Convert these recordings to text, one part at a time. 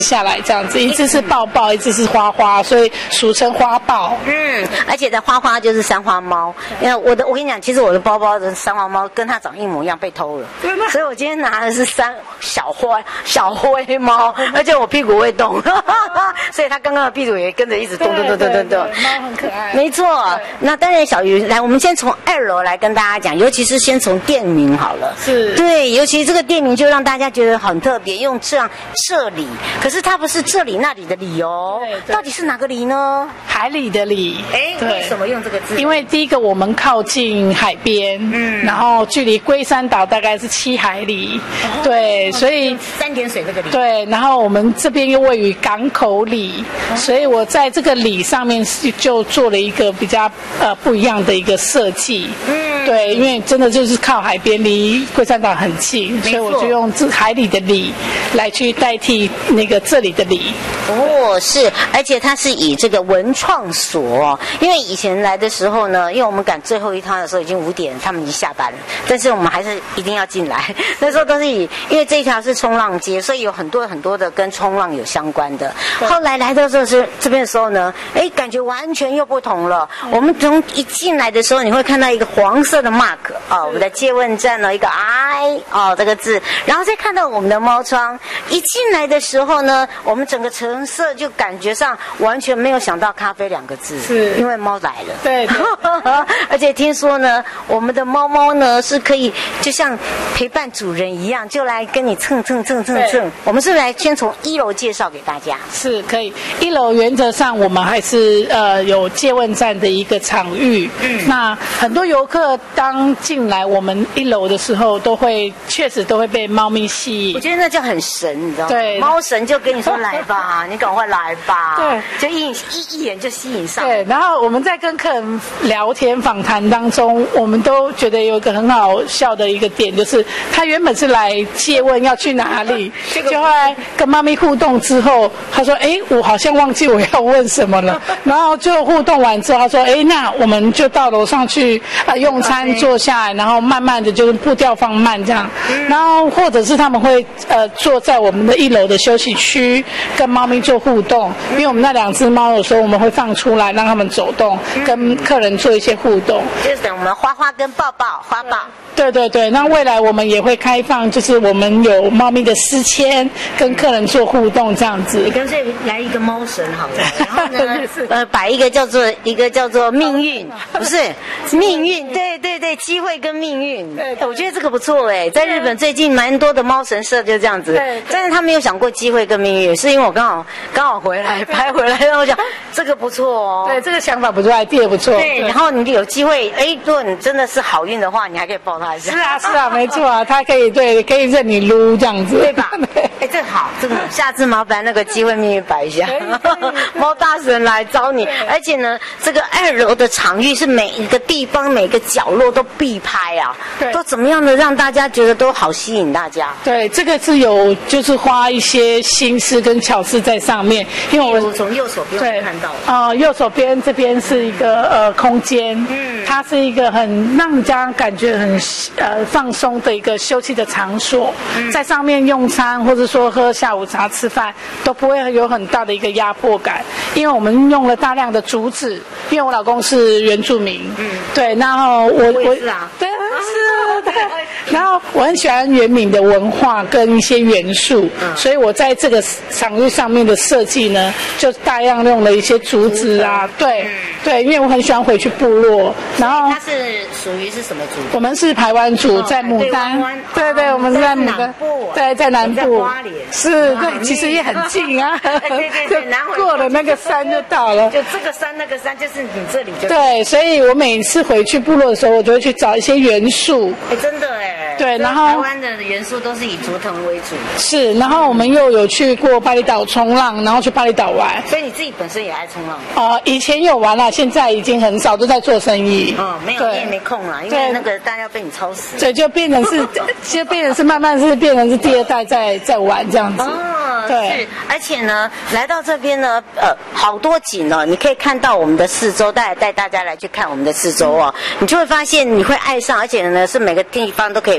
下来这样子，一只是抱抱，一只是花花，所以俗称花豹。 而且的花花就是三花猫。因为我跟你讲，其实我的包包的三花猫跟它长一模一样，被偷了。所以我今天拿的是小灰猫，而且我屁股会动，所以它刚刚的屁股也跟着一直动。 猫很可爱。 没错。那当然，小鱼来，我们先从2楼来跟大家讲，尤其是先从店名好了。 是。对， 尤其这个店名就让大家觉得很特别，用这里，可是它不是这里那里的里哦，到底是哪个里呢？ 海里的里。 为什么用这个字？ 因为第一个我们靠近海边，然后距离龟山岛大概是7海里，对，所以 3点水这个里。 对，然后我们这边又位于港口里，所以我在这个里上面就做了一个比较不一样的一个设计。对，因为真的就是靠海边，离龟山岛很近，所以我就用这海里的里来去代替那个这里的里。 是，而且它是以这个文创所，因为以前来的时候呢，因为我们赶最后一趟的时候已经5点，他们已经下班了，但是我们还是一定要进来。那时候都是因为这一条是冲浪街，所以有很多的跟冲浪有相关的。后来来到这边的时候呢，感觉完全又不同了。我们从一进来的时候，你会看到一个黄色的 mark 我们的借问站呢，一个 I 这个字，然后再看到我们的猫窗。一进来的时候呢，我们整个橙色就感觉上完全没有想到咖啡2个字，是因为猫来了。对。而且听说呢，我们的猫猫呢是可以就像陪伴主人一样，就来跟你蹭。我们是不是来先从1楼介绍给大家？ 是可以。1楼原则上我们还是有借问站的一个场域。那很多游客当进来我们1楼的时候，确实都会被猫咪吸引。 我觉得那就很神，你知道吗？ 对， 猫神就跟你说来吧，你赶快来吧。对，就一眼就吸引上。 对，然后我们在跟客人聊天访谈当中，我们都觉得有一个很好笑的一个点，就是他原本是来借问要去哪里，就后来跟猫咪互动之后，他说：“我好像忘记我要问什么了。”然后就互动完之后，他说：“那我们就到楼上去用餐，坐下来，然后慢慢的就是步调放慢这样。然后或者是他们会坐在我们的1楼的休息区，跟猫咪做互动。因为我们那2只猫有时候我们会放出来让他们走动，跟客人做一些互动。 就是等我们花花跟抱抱花抱。 对，那未来我们也会开放，就是我们有猫咪的私签，跟客人做互动这样子。 你干脆来一个猫神好了，然后呢，摆一个叫做命运，不是命运，对，机会跟命运。我觉得这个不错在日本最近蛮多的猫神社就这样子，但是他没有想过机会跟命运，是因为我刚好回来拍回来，然后我想这个不错哦。对， 这个想法不错，idea不错。 对，然后你有机会，如果你真的是好运的话，你还可以抱它一下。 是啊，没错啊，它可以任你撸这样子， 对吧？这好，这个下次麻烦那个机会命运摆一下，猫大神来找你。而且呢，这个2楼的场域是每一个地方每个角落都必拍啊，都怎么样的让大家觉得都好吸引大家。 对，这个是有就是花一些心思跟巧思在上面，因为我从右手边看到右手边这边是一个空间，它是一个很让人家感觉很放松的一个休憩的场所，在上面用餐或者说喝下午茶吃饭都不会有很大的一个压迫感，因为我们用了大量的竹子，因为我老公是原住民，对，然后我是啊， 对，然后我很喜欢原民的文化跟一些元素，所以我在这个场域上面的设计呢，就大量用了一些竹子啊，对，因为我很喜欢回去部落，然后它是属于是什么族？ 我们是排湾族，在牡丹，对，我们是在牡丹，对，在南部，是，对，其实也很近啊， 对， 过了那个山就到了， 就这个山那个山就是你这里就对，所以我每次回去部落的时候，我就会去找一些元素， 真的对，然后台湾的元素都是以竹藤为主， 是，然后我们又有去过巴厘岛冲浪，然后去巴厘岛玩， 所以你自己本身也爱冲浪以前有玩了，现在已经很少，都在做生意， 没有，你也没空了，因为那个大家被你操死， 对，就变成是慢慢是变成是第2代在玩这样子， 对，是，而且呢，来到这边呢，好多景哦，你可以看到我们的四周，带大家来去看我们的四周哦，你就会发现你会爱上，而且呢是每个地方都可以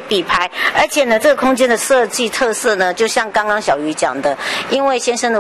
必拍。而且呢，这个空间的设计特色呢，就像刚刚小鱼讲的，因为先生的